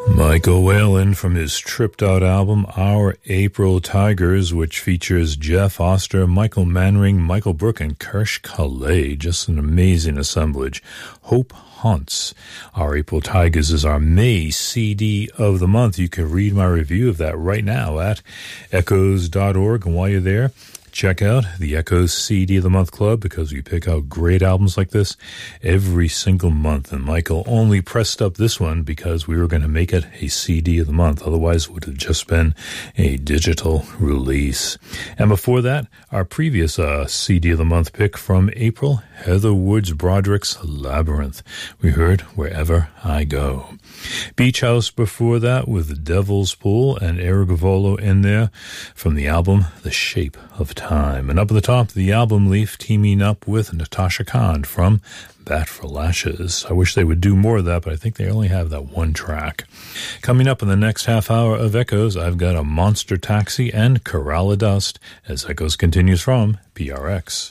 Michael Whalen from his Tripped Out album, Our April Tigers, which features Jeff Oster, Michael Manring, Michael Brook, and Kirsch Calais. Just an amazing assemblage. Hope Haunts. Our April Tigers is our May CD of the month. You can read my review of that right now at echoes.org. And while you're there, check out the Echoes CD of the Month Club, because we pick out great albums like this every single month. And Michael only pressed up this one because we were going to make it a CD of the month. Otherwise, it would have just been a digital release. And before that, our previous CD of the Month pick from April, Heather Woods Broderick's Labyrinth. We heard Wherever I Go. Beach House before that with Devil's Pool and Eric Volo in there from the album The Shape of Time. And up at the top, the album leaf teaming up with Natasha Khan from Bat for Lashes. I wish they would do more of that, but I think they only have that one track. Coming up in the next half hour of Echoes, I've got a Monster Taxi and Corral of Dust as Echoes continues from PRX.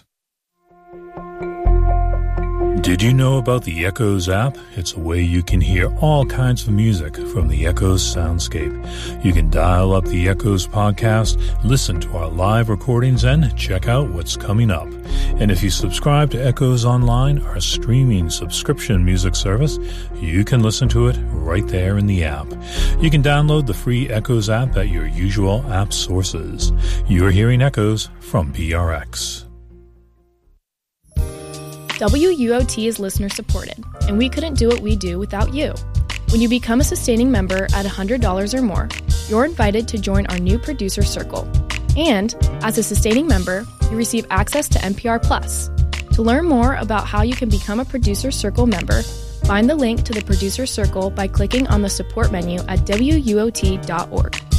Did you know about the Echoes app? It's a way you can hear all kinds of music from the Echoes soundscape. You can dial up the Echoes podcast, listen to our live recordings, and check out what's coming up. And if you subscribe to Echoes Online, our streaming subscription music service, you can listen to it right there in the app. You can download the free Echoes app at your usual app sources. You're hearing Echoes from PRX. WUOT is listener-supported, and we couldn't do what we do without you. When you become a sustaining member at $100 or more, you're invited to join our new producer circle. And, as a sustaining member, you receive access to NPR Plus. To learn more about how you can become a producer circle member, find the link to the producer circle by clicking on the support menu at WUOT.org.